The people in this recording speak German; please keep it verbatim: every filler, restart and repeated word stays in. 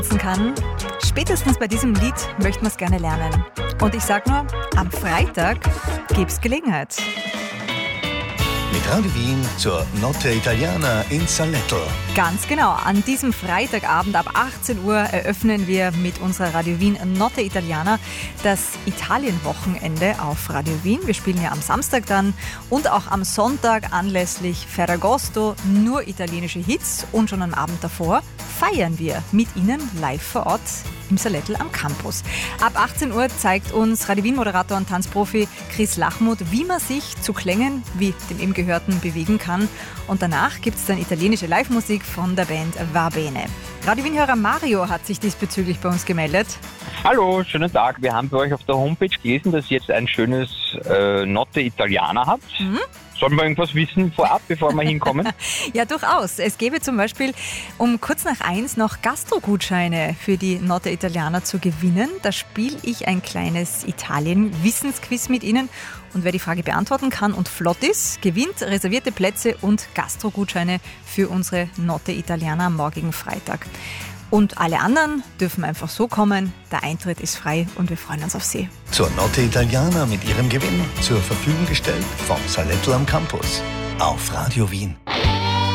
schätzen kann. Spätestens bei diesem Lied möchten wir es gerne lernen. Und ich sag nur, am Freitag gibt's Gelegenheit. Mit Radio Wien zur Notte Italiana in Saletto. Ganz genau, an diesem Freitagabend ab achtzehn Uhr eröffnen wir mit unserer Radio Wien Notte Italiana das Italienwochenende auf Radio Wien. Wir spielen ja am Samstag dann und auch am Sonntag anlässlich Ferragosto nur italienische Hits und schon am Abend davor feiern wir mit Ihnen live vor Ort im Salettel am Campus. Ab achtzehn Uhr zeigt uns Radio Wien-Moderator und Tanzprofi Chris Lachmuth, wie man sich zu Klängen wie dem eben Gehörten bewegen kann. Und danach gibt es dann italienische Live-Musik von der Band Va Bene. Radio Wien-Hörer Mario hat sich diesbezüglich bei uns gemeldet. Hallo, schönen Tag. Wir haben bei euch auf der Homepage gelesen, dass ihr jetzt ein schönes äh, Notte Italiana habt. Mhm. Sollen wir irgendwas wissen vorab, bevor wir hinkommen? Ja, durchaus. Es gäbe zum Beispiel um kurz nach eins noch Gastro-Gutscheine für die Notte Italiana zu gewinnen. Da spiele ich ein kleines Italien-Wissensquiz mit Ihnen. Und wer die Frage beantworten kann und flott ist, gewinnt reservierte Plätze und Gastro-Gutscheine für unsere Notte Italiana am morgigen Freitag. Und alle anderen dürfen einfach so kommen. Der Eintritt ist frei und wir freuen uns auf Sie. Zur Notte Italiana mit ihrem Gewinn zur Verfügung gestellt vom Saletto am Campus auf Radio Wien.